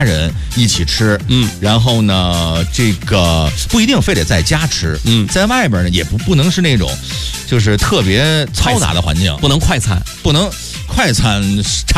人一起吃，然后呢，这个不一定非得在家吃，在外边呢也不能是那种就是特别嘈杂的环境， 不能快餐， 不能快餐